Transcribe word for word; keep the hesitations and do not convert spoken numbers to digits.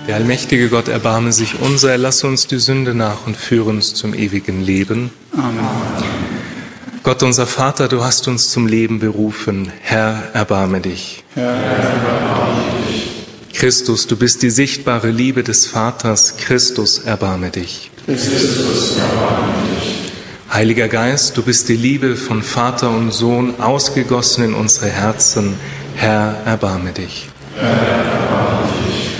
Der allmächtige Gott erbarme sich unser, erlasse uns die Sünde nach und führe uns zum ewigen Leben. Amen. Gott, unser Vater, du hast uns zum Leben berufen. Herr, erbarme dich. Herr, erbarme dich. Christus, du bist die sichtbare Liebe des Vaters. Christus, erbarme dich. Christus, erbarme dich. Heiliger Geist, du bist die Liebe von Vater und Sohn, ausgegossen in unsere Herzen. Herr, erbarme dich. Herr,